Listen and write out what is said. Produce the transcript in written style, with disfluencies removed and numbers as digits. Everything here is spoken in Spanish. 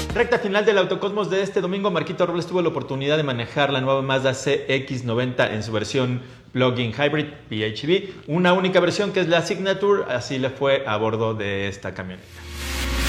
Recta final del Autocosmos de este domingo, Marquito Robles tuvo la oportunidad de manejar la nueva Mazda CX-90 en su versión Plug-in Hybrid PHEV, una única versión que es la Signature, así le fue a bordo de esta camioneta.